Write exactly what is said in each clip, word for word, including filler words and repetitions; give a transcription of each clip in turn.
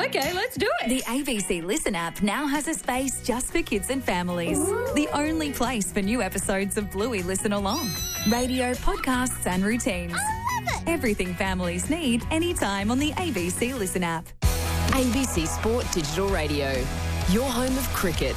Okay, let's do it. The A B C Listen app now has a space just for kids and families. Ooh. The only place for new episodes of Bluey Listen Along. Radio, podcasts and routines. I love it. Everything families need anytime on the A B C Listen app. A B C Sport Digital Radio, your home of cricket.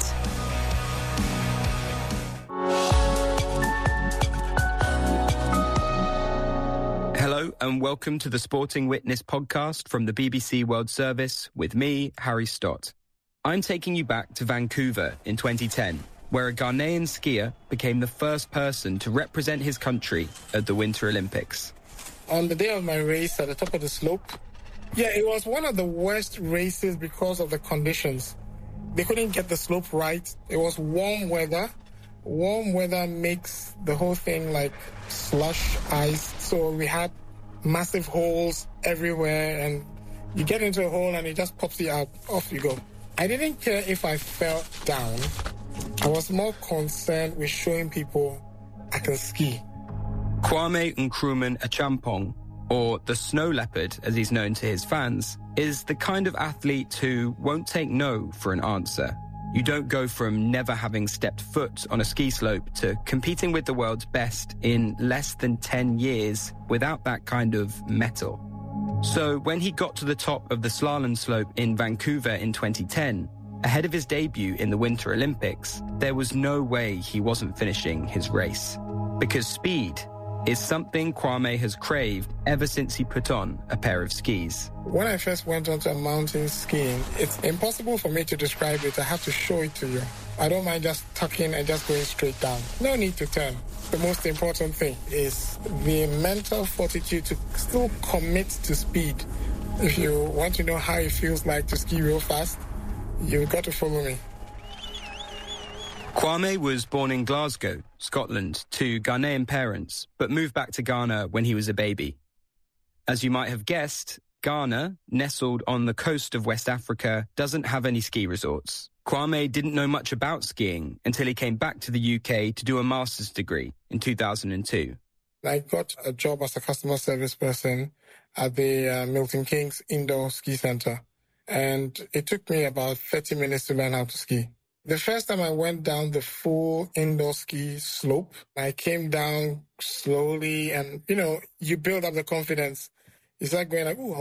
Hello and welcome to the Sporting Witness podcast from the B B C World Service with me, Harry Stott. I'm taking you back to Vancouver in twenty ten, where a Ghanaian skier became the first person to represent his country at the Winter Olympics. On the day of my race at the top of the slope, yeah, it was one of the worst races because of the conditions. They couldn't get the slope right. It was warm weather. Warm weather makes the whole thing like slush ice. So we had massive holes everywhere, and you get into a hole and it just pops you out. Off you go. I didn't care if I fell down. I was more concerned with showing people I can ski. Kwame Nkrumah Achampong, or the Snow Leopard as he's known to his fans, is the kind of athlete who won't take no for an answer. You don't go from never having stepped foot on a ski slope to competing with the world's best in less than ten years without that kind of mettle. So when he got to the top of the slalom slope in Vancouver in twenty ten, ahead of his debut in the Winter Olympics, there was no way he wasn't finishing his race. Because speed is something Kwame has craved ever since he put on a pair of skis. When I first went onto a mountain skiing, it's impossible for me to describe it. I have to show it to you. I don't mind just tucking and just going straight down. No need to turn. The most important thing is the mental fortitude to still commit to speed. If you want to know how it feels like to ski real fast, you've got to follow me. Kwame was born in Glasgow, Scotland, to Ghanaian parents, but moved back to Ghana when he was a baby. As you might have guessed, Ghana, nestled on the coast of West Africa, doesn't have any ski resorts. Kwame didn't know much about skiing until he came back to the U K to do a master's degree in two thousand two. I got a job as a customer service person at the uh, Milton Keynes Indoor Ski Center, and it took me about thirty minutes to learn how to ski. The first time I went down the full indoor ski slope, I came down slowly and, you know, you build up the confidence. It's like going like, ooh,